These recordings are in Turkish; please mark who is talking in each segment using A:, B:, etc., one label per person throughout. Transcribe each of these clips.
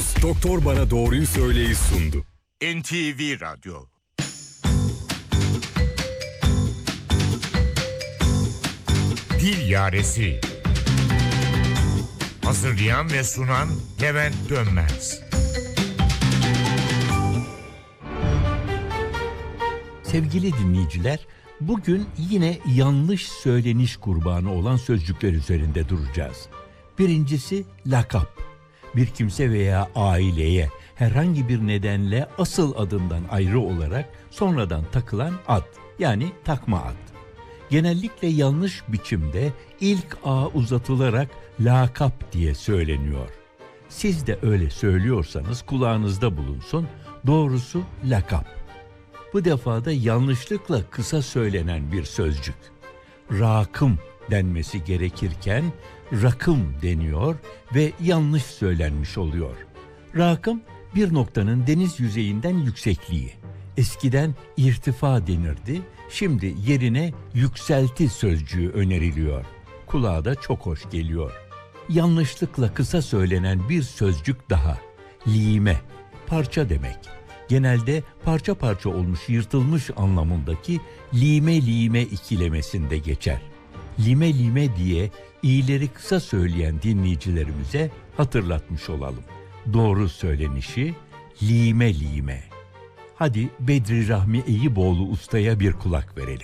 A: Uzmanlarımız Doktor Bana Doğruyu Söyleyi sundu.
B: NTV Radyo. Dil Yaresi. Hazırlayan ve sunan Levent Dönmez.
C: Sevgili dinleyiciler, bugün yine yanlış söyleniş kurbanı olan sözcükler üzerinde duracağız. Birincisi lakap. Bir kimse veya aileye herhangi bir nedenle asıl adından ayrı olarak sonradan takılan ad, yani takma ad. Genellikle yanlış biçimde ilk A uzatılarak lakap diye söyleniyor. Siz de öyle söylüyorsanız kulağınızda bulunsun, doğrusu lakap. Bu defa da yanlışlıkla kısa söylenen bir sözcük. Rakım denmesi gerekirken rakım deniyor ve yanlış söylenmiş oluyor. Rakım bir noktanın deniz yüzeyinden yüksekliği. Eskiden irtifa denirdi, şimdi yerine yükselti sözcüğü öneriliyor. Kulağa da çok hoş geliyor. Yanlışlıkla kısa söylenen bir sözcük daha. Lime, parça demek. Genelde parça parça olmuş, yırtılmış anlamındaki lime lime ikilemesinde geçer. Lime lime diye i'leri kısa söyleyen dinleyicilerimize hatırlatmış olalım. Doğru söylenişi lime lime. Hadi Bedri Rahmi Eyüboğlu ustaya bir kulak verelim.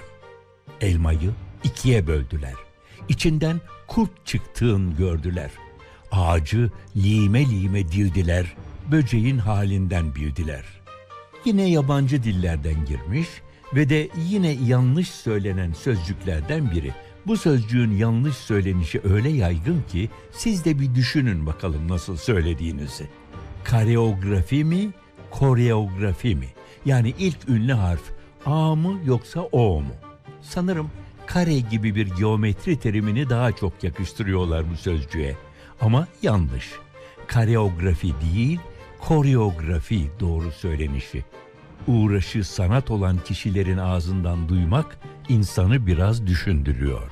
C: Elmayı ikiye böldüler. İçinden kurt çıktığını gördüler. Ağacı lime lime dildiler, böceğin halinden bildiler. Yine yabancı dillerden girmiş ve de yine yanlış söylenen sözcüklerden biri. Bu sözcüğün yanlış söylenişi öyle yaygın ki siz de bir düşünün bakalım nasıl söylediğinizi. Kareografi mi, koreografi mi? Yani ilk ünlü harf A mı yoksa O mu? Sanırım kare gibi bir geometri terimini daha çok yakıştırıyorlar bu sözcüğe. Ama yanlış. Kareografi değil, koreografi doğru söylenişi. Uğraşı sanat olan kişilerin ağzından duymak insanı biraz düşündürüyor.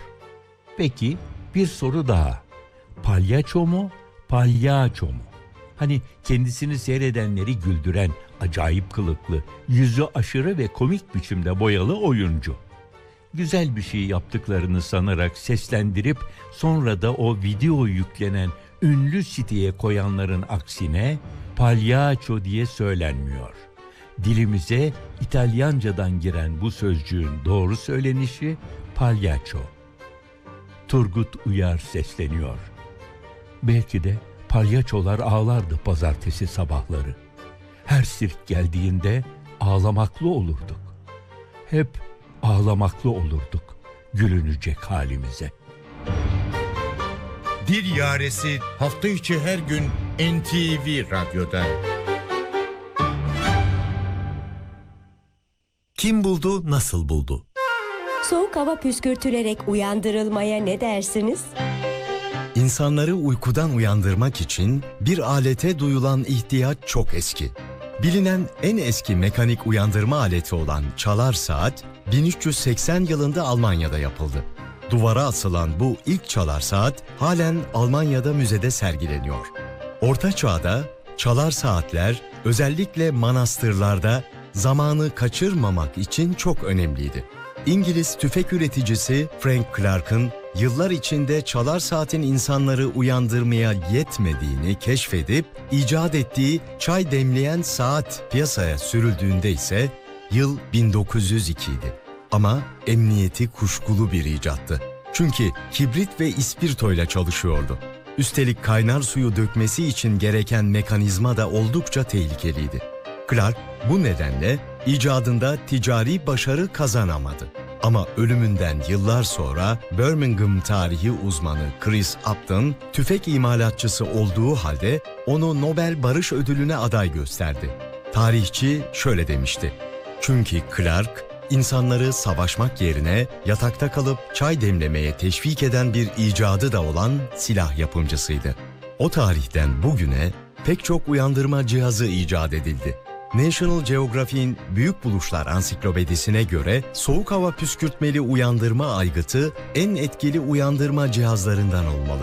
C: Peki bir soru daha. Palyaço mu, palyaço mu? Hani kendisini seyredenleri güldüren, acayip kılıklı, yüzü aşırı ve komik biçimde boyalı oyuncu. Güzel bir şey yaptıklarını sanarak seslendirip sonra da o video yüklenen ünlü siteye koyanların aksine palyaço diye söylenmiyor. Dilimize İtalyancadan giren bu sözcüğün doğru söylenişi palyaço. Turgut Uyar sesleniyor. Belki de palyaçolar ağlardı pazartesi sabahları. Her sirk geldiğinde ağlamaklı olurduk. Hep ağlamaklı olurduk gülünecek halimize.
B: Dil Yaresi hafta içi her gün NTV Radyo'da.
D: Kim buldu, nasıl buldu?
E: Soğuk hava püskürtülerek uyandırılmaya ne dersiniz?
D: İnsanları uykudan uyandırmak için bir alete duyulan ihtiyaç çok eski. Bilinen en eski mekanik uyandırma aleti olan çalar saat 1380 yılında Almanya'da yapıldı. Duvara asılan bu ilk çalar saat halen Almanya'da müzede sergileniyor. Orta Çağ'da çalar saatler özellikle manastırlarda zamanı kaçırmamak için çok önemliydi. İngiliz tüfek üreticisi Frank Clark'ın yıllar içinde çalar saatin insanları uyandırmaya yetmediğini keşfedip icat ettiği çay demleyen saat piyasaya sürüldüğünde ise yıl 1902 idi. Ama emniyeti kuşkulu bir icattı. Çünkü kibrit ve ispirtoyla çalışıyordu. Üstelik kaynar suyu dökmesi için gereken mekanizma da oldukça tehlikeliydi. Clark bu nedenle icadında ticari başarı kazanamadı. Ama ölümünden yıllar sonra Birmingham tarihi uzmanı Chris Upton, tüfek imalatçısı olduğu halde onu Nobel Barış Ödülü'ne aday gösterdi. Tarihçi şöyle demişti: "Çünkü Clark, insanları savaşmak yerine yatakta kalıp çay demlemeye teşvik eden bir icadı da olan silah yapımcısıydı." O tarihten bugüne pek çok uyandırma cihazı icat edildi. National Geographic'in Büyük Buluşlar Ansiklopedisine göre soğuk hava püskürtmeli uyandırma aygıtı en etkili uyandırma cihazlarından olmalı.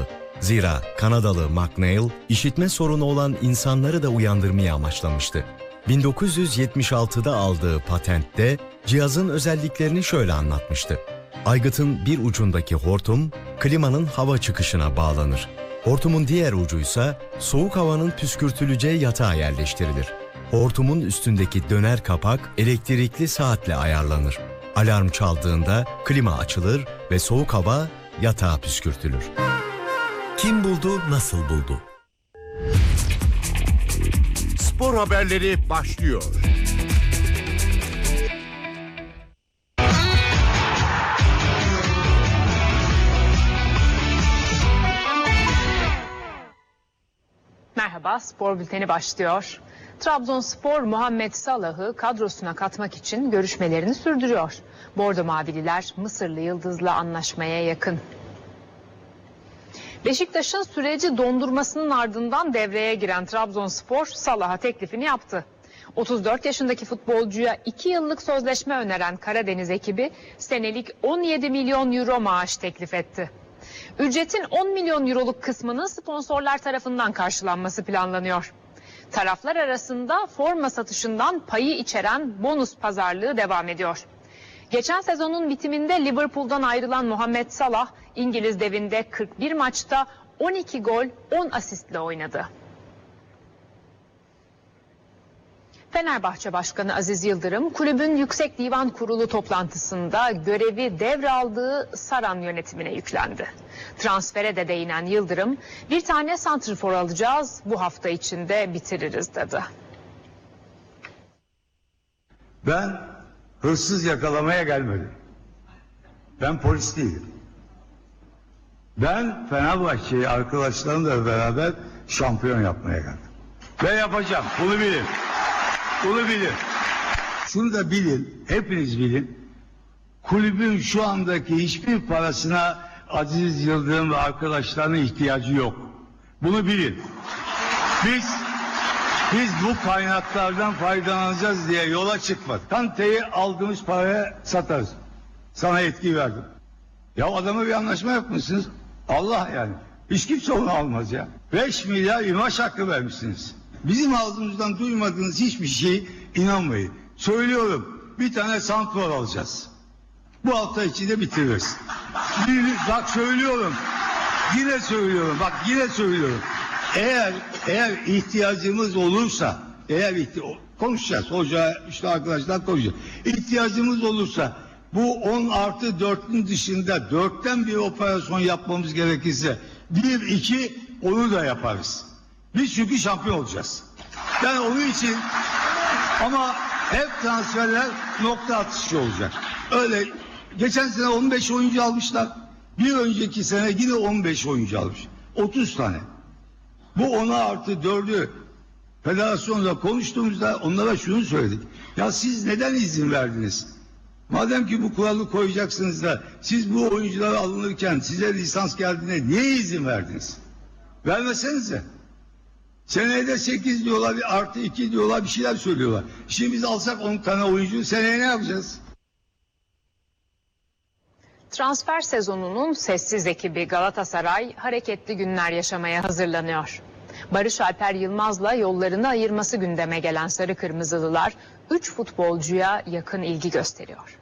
D: Zira Kanadalı McNeil, işitme sorunu olan insanları da uyandırmayı amaçlamıştı. 1976'da aldığı patentte cihazın özelliklerini şöyle anlatmıştı. Aygıtın bir ucundaki hortum, klimanın hava çıkışına bağlanır. Hortumun diğer ucuysa soğuk havanın püskürtüleceği yatağa yerleştirilir. Hortumun üstündeki döner kapak elektrikli saatle ayarlanır. Alarm çaldığında klima açılır ve soğuk hava yatağa püskürtülür.
A: Kim buldu, nasıl buldu?
B: Spor haberleri başlıyor.
F: Merhaba, spor bülteni başlıyor. Trabzonspor Muhammed Salah'ı kadrosuna katmak için görüşmelerini sürdürüyor. Bordo Mavililer Mısırlı Yıldız'la anlaşmaya yakın. Beşiktaş'ın süreci dondurmasının ardından devreye giren Trabzonspor Salah'a teklifini yaptı. 34 yaşındaki futbolcuya 2 yıllık sözleşme öneren Karadeniz ekibi senelik 17 milyon euro maaş teklif etti. Ücretin 10 milyon euroluk kısmının sponsorlar tarafından karşılanması planlanıyor. Taraflar arasında forma satışından payı içeren bonus pazarlığı devam ediyor. Geçen sezonun bitiminde Liverpool'dan ayrılan Muhammed Salah, İngiliz devinde 41 maçta 12 gol 10 asistle oynadı. Fenerbahçe Başkanı Aziz Yıldırım, kulübün Yüksek Divan Kurulu toplantısında görevi devraldığı Saran yönetimine yüklendi. Transfere de değinen Yıldırım, bir tane santrfor alacağız, bu hafta içinde bitiririz dedi.
G: Ben hırsız yakalamaya gelmedim. Ben polis değilim. Ben Fenerbahçe'yi arkadaşlarımla beraber şampiyon yapmaya geldim. Ve yapacağım, bunu bilin. Bunu bilin. Şunu da bilin, hepiniz bilin. Kulübün şu andaki hiçbir parasına Aziz Yıldırım ve arkadaşlarının ihtiyacı yok. Bunu bilin. Biz bu kaynaklardan faydalanacağız diye yola çıkmadık. Kante'yi aldığımız paraya satarız. Sana yetki verdim. Ya adama bir anlaşma yapmışsınız. Allah yani. Hiç kimse onu almaz ya. 5 milyar imaj hakkı vermişsiniz. Bizim ağzımızdan duymadığınız hiçbir şeye inanmayın. Söylüyorum, bir tane santrfor alacağız. Bu hafta içinde bitiririz. Bak söylüyorum. Yine söylüyorum. Bak yine söylüyorum. Eğer ihtiyacımız olursa, konuşacağız. Hoca, işte arkadaşlar konuşacağız. İhtiyacımız olursa bu 10+4'ün dışında 4'ten bir operasyon yapmamız gerekirse 1-2 onu da yaparız. Biz çünkü şampiyon olacağız. Yani onun için ama hep transferler nokta atışı olacak. Öyle geçen sene 15 oyuncu almışlar. Bir önceki sene yine 15 oyuncu almış. 30 tane. Bu 10+4'ü federasyonla konuştuğumuzda onlara şunu söyledik. Ya siz neden izin verdiniz? Madem ki bu kuralı koyacaksınız da siz bu oyunculara alınırken size lisans geldiğine niye izin verdiniz? Vermesenize. Seneye de 8 diyorlar, +2 diyorlar, bir şeyler söylüyorlar. Şimdi biz alsak 10 tane oyuncu, seneye ne yapacağız?
F: Transfer sezonunun sessiz ekibi Galatasaray hareketli günler yaşamaya hazırlanıyor. Barış Alper Yılmaz'la yollarını ayırması gündeme gelen Sarı Kırmızılılar 3 futbolcuya yakın ilgi gösteriyor.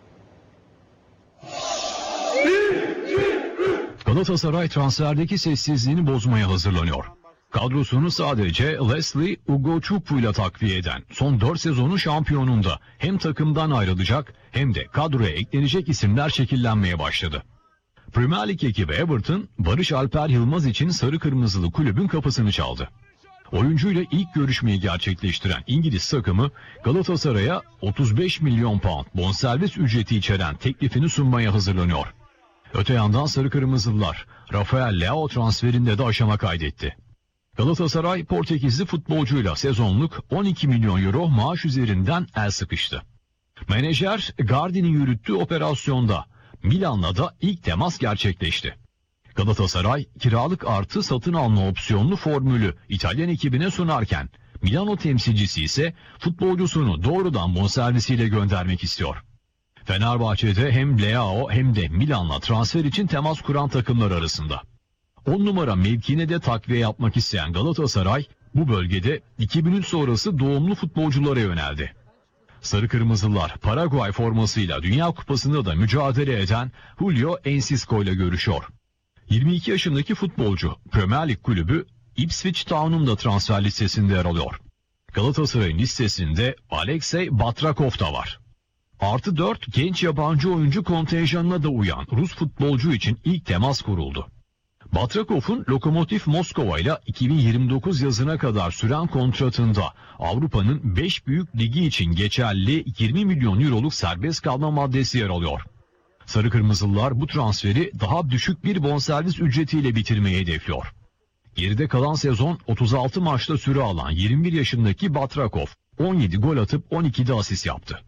H: Galatasaray transferdeki sessizliğini bozmaya hazırlanıyor. Kadrosunu sadece Leslie Ugochukwu ile takviye eden son 4 sezonun şampiyonunda hem takımdan ayrılacak hem de kadroya eklenecek isimler şekillenmeye başladı. Premier Lig ekibi Everton, Barış Alper Yılmaz için Sarı Kırmızılı kulübün kapısını çaldı. Oyuncuyla ilk görüşmeyi gerçekleştiren İngiliz takımı Galatasaray'a 35 milyon pound bonservis ücreti içeren teklifini sunmaya hazırlanıyor. Öte yandan Sarı Kırmızılılar Rafael Leao transferinde de aşama kaydetti. Galatasaray Portekizli futbolcuyla sezonluk 12 milyon euro maaş üzerinden el sıkıştı. Menajer Gardi'nin yürüttüğü operasyonda Milan'la da ilk temas gerçekleşti. Galatasaray kiralık artı satın alma opsiyonlu formülü İtalyan ekibine sunarken Milano temsilcisi ise futbolcusunu doğrudan bonservisiyle göndermek istiyor. Fenerbahçe'de hem Leao hem de Milan'la transfer için temas kuran takımlar arasında. 10 numara mevkine de takviye yapmak isteyen Galatasaray bu bölgede 2003 sonrası doğumlu futbolculara yöneldi. Sarı Kırmızılar Paraguay formasıyla Dünya Kupası'nda da mücadele eden Julio Enciso ile görüşüyor. 22 yaşındaki futbolcu Premier Lig kulübü Ipswich Town'un da transfer listesinde yer alıyor. Galatasaray'ın listesinde Alexey Batrakov da var. Artı 4 genç yabancı oyuncu kontenjanına da uyan Rus futbolcu için ilk temas kuruldu. Batrakov'un Lokomotiv Moskova ile 2029 yazına kadar süren kontratında Avrupa'nın 5 büyük ligi için geçerli 20 milyon euroluk serbest kalma maddesi yer alıyor. Sarı Kırmızılılar bu transferi daha düşük bir bonservis ücretiyle bitirmeyi hedefliyor. Geride kalan sezon 36 maçta süre alan 21 yaşındaki Batrakov 17 gol atıp 12'de asist yaptı.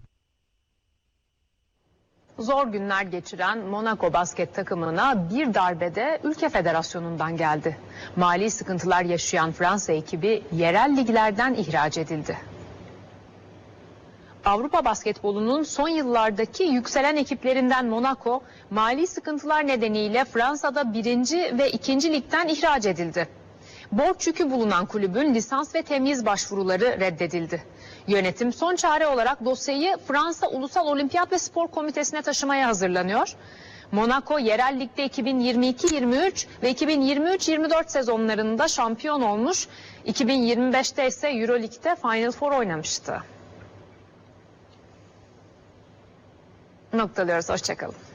F: Zor günler geçiren Monaco basket takımına bir darbede ülke federasyonundan geldi. Mali sıkıntılar yaşayan Fransa ekibi yerel liglerden ihraç edildi. Avrupa basketbolunun son yıllardaki yükselen ekiplerinden Monaco, mali sıkıntılar nedeniyle Fransa'da 1. ve 2. ligden ihraç edildi. Borç yükü bulunan kulübün lisans ve temyiz başvuruları reddedildi. Yönetim son çare olarak dosyayı Fransa Ulusal Olimpiyat ve Spor Komitesi'ne taşımaya hazırlanıyor. Monaco yerel ligde 2022-23 ve 2023-24 sezonlarında şampiyon olmuş, 2025'te ise Euroleague'de Final Four oynamıştı. Noktalıyoruz, hoşçakalın.